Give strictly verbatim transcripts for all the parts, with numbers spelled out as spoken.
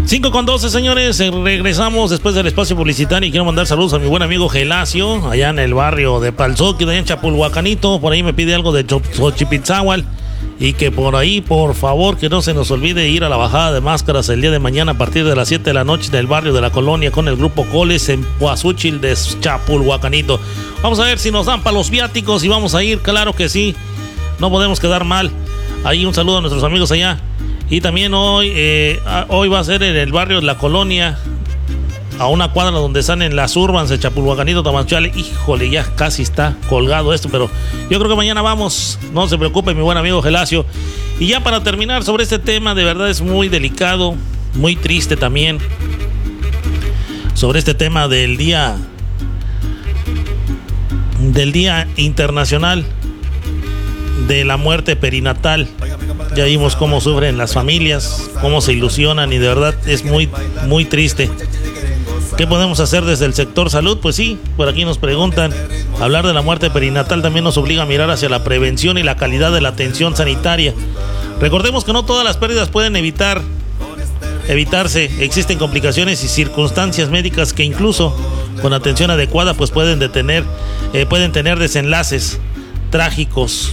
cinco con doce, señores, regresamos después del espacio publicitario y quiero mandar saludos a mi buen amigo Gelacio, allá en el barrio de Palzoqui, allá en Chapulhuacanito. Por ahí me pide algo de Xochipitzáhual y que por ahí, por favor, que no se nos olvide ir a la bajada de máscaras el día de mañana a partir de las siete de la noche del barrio de la Colonia con el grupo Coles en Huazúchil de Chapulhuacanito. Vamos a ver si nos dan para los viáticos y vamos a ir, claro que sí, no podemos quedar mal. Ahí un saludo a nuestros amigos allá. Y también hoy, eh, hoy va a ser en el barrio de la Colonia, a una cuadra donde están en las Urbans de Chapulhuacanito, Tamazunchale. Híjole, ya casi está colgado esto, pero yo creo que mañana vamos, no se preocupe mi buen amigo Gelacio. Y ya para terminar sobre este tema, de verdad es muy delicado, muy triste también, sobre este tema del día, del Día Internacional de la Muerte Perinatal. Ya vimos cómo sufren las familias, cómo se ilusionan y de verdad es muy, muy triste. ¿Qué podemos hacer desde el sector salud? Pues sí, por aquí nos preguntan. Hablar de la muerte perinatal también nos obliga a mirar hacia la prevención y la calidad de la atención sanitaria. Recordemos que no todas las pérdidas pueden evitar, evitarse. Existen complicaciones y circunstancias médicas que incluso con atención adecuada pues pueden detener, eh, pueden tener desenlaces trágicos.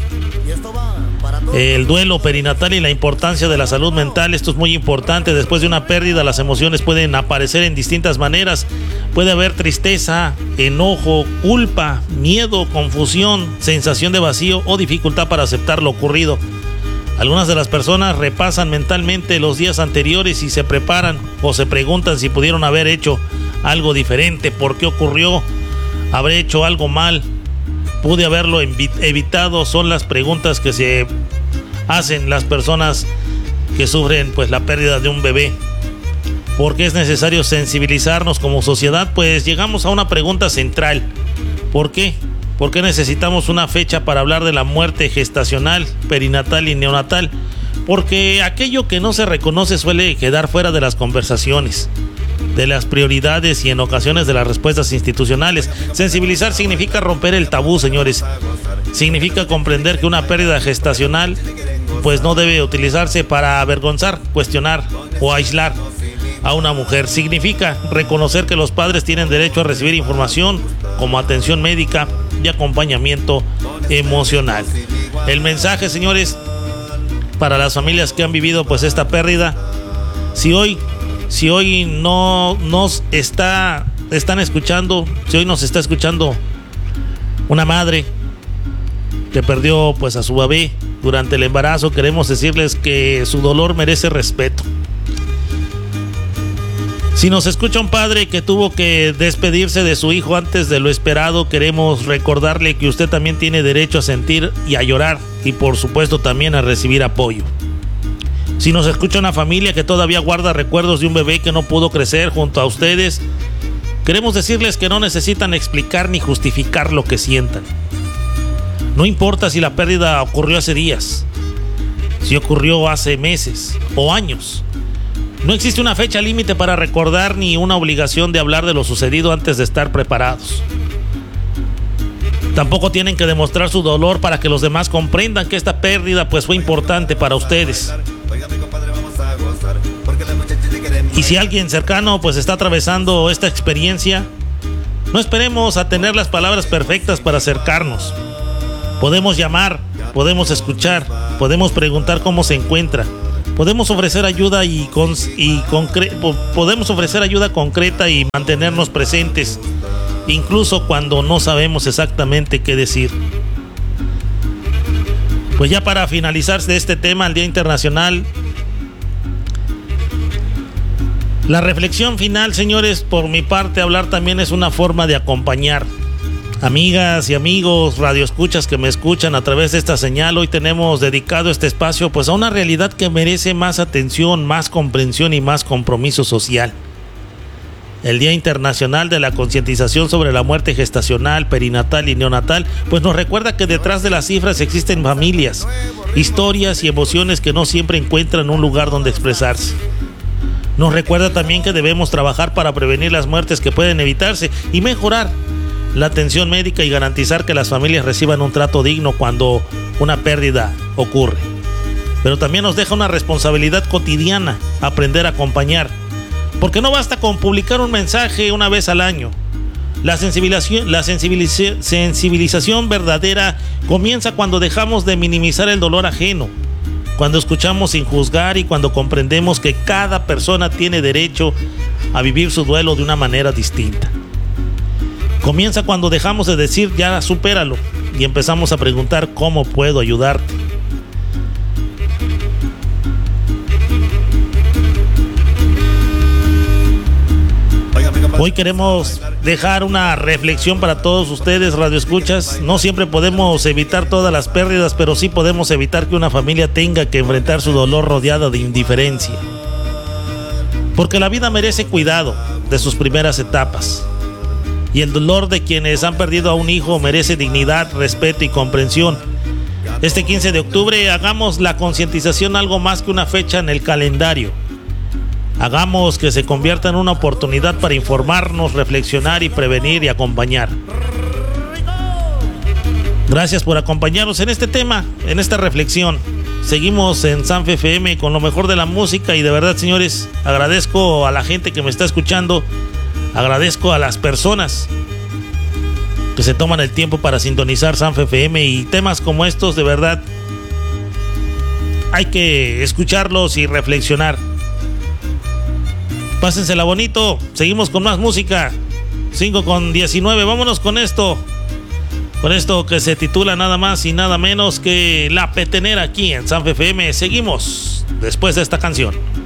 El duelo perinatal y la importancia de la salud mental, esto es muy importante. Después de una pérdida, las emociones pueden aparecer en distintas maneras. Puede haber tristeza, enojo, culpa, miedo, confusión, sensación de vacío o dificultad para aceptar lo ocurrido. Algunas de las personas repasan mentalmente los días anteriores y se preparan o se preguntan si pudieron haber hecho algo diferente, por qué ocurrió, habré hecho algo mal, pude haberlo evitado. Son las preguntas que se hacen las personas que sufren pues la pérdida de un bebé. ¿Por qué es necesario sensibilizarnos como sociedad? Pues llegamos a una pregunta central. ¿Por qué? ¿Por qué necesitamos una fecha para hablar de la muerte gestacional, perinatal y neonatal? Porque aquello que no se reconoce suele quedar fuera de las conversaciones, de las prioridades y en ocasiones de las respuestas institucionales. Sensibilizar significa romper el tabú, señores. Significa comprender que una pérdida gestacional pues no debe utilizarse para avergonzar, cuestionar o aislar a una mujer. Significa reconocer que los padres tienen derecho a recibir información como atención médica y acompañamiento emocional. El mensaje, señores, para las familias que han vivido pues esta pérdida: si hoy Si hoy no nos está, están escuchando, si hoy nos está escuchando una madre que perdió pues a su bebé durante el embarazo, queremos decirles que su dolor merece respeto. Si nos escucha un padre que tuvo que despedirse de su hijo antes de lo esperado, queremos recordarle que usted también tiene derecho a sentir y a llorar, y por supuesto también a recibir apoyo. Si nos escucha una familia que todavía guarda recuerdos de un bebé que no pudo crecer junto a ustedes, queremos decirles que no necesitan explicar ni justificar lo que sientan. No importa si la pérdida ocurrió hace días, si ocurrió hace meses o años. No existe una fecha límite para recordar ni una obligación de hablar de lo sucedido antes de estar preparados. Tampoco tienen que demostrar su dolor para que los demás comprendan que esta pérdida pues fue importante para ustedes. Y si alguien cercano pues está atravesando esta experiencia, no esperemos a tener las palabras perfectas para acercarnos. Podemos llamar, podemos escuchar, podemos preguntar cómo se encuentra, podemos ofrecer ayuda y, con, y concre, podemos ofrecer ayuda concreta y mantenernos presentes, incluso cuando no sabemos exactamente qué decir. Pues ya para finalizar de este tema, el Día Internacional, la reflexión final, señores, por mi parte, hablar también es una forma de acompañar. Amigas y amigos, radioescuchas que me escuchan a través de esta señal, hoy tenemos dedicado este espacio pues a una realidad que merece más atención, más comprensión y más compromiso social. El Día Internacional de la Concientización sobre la Muerte Gestacional, Perinatal y Neonatal, pues nos recuerda que detrás de las cifras existen familias, historias y emociones que no siempre encuentran un lugar donde expresarse. Nos recuerda también que debemos trabajar para prevenir las muertes que pueden evitarse y mejorar la atención médica y garantizar que las familias reciban un trato digno cuando una pérdida ocurre. Pero también nos deja una responsabilidad cotidiana, aprender a acompañar, Porque no basta con publicar un mensaje una vez al año. La sensibilización, la sensibiliz- sensibilización verdadera comienza cuando dejamos de minimizar el dolor ajeno, cuando escuchamos sin juzgar y cuando comprendemos que cada persona tiene derecho a vivir su duelo de una manera distinta. Comienza cuando dejamos de decir ya supéralo y empezamos a preguntar cómo puedo ayudarte. Hoy queremos dejar una reflexión para todos ustedes, radioescuchas. No siempre podemos evitar todas las pérdidas, pero sí podemos evitar que una familia tenga que enfrentar su dolor rodeada de indiferencia. Porque la vida merece cuidado de sus primeras etapas. Y el dolor de quienes han perdido a un hijo merece dignidad, respeto y comprensión. Este quince de octubre hagamos la concientización algo más que una fecha en el calendario. Hagamos que se convierta en una oportunidad para informarnos, reflexionar y prevenir y acompañar. Gracias por acompañarnos en este tema, en esta reflexión. Seguimos en Sanfe F M con lo mejor de la música y de verdad, señores, agradezco a la gente que me está escuchando, agradezco a las personas que se toman el tiempo para sintonizar Sanfe F M y temas como estos, de verdad, hay que escucharlos y reflexionar. Pásensela bonito, seguimos con más música. cinco con diecinueve, vámonos con esto. Con esto que se titula nada más y nada menos que La Petenera aquí en Sanfe F M. Seguimos después de esta canción.